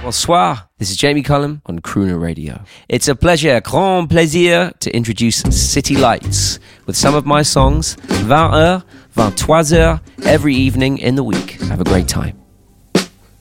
Bonsoir, this is Jamie Cullum on Crooner Radio. It's a pleasure, grand plaisir, to introduce City Lights with some of my songs, 20h, 23h, every evening in the week. Have a great time.